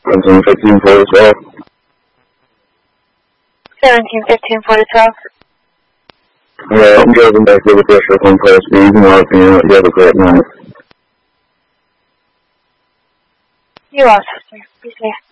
1715 for the 12. 1715 for the 12. Yeah, I'm driving back to the pressure on Class B. You can lock me in at the other correct number. You also, sir. Be safe.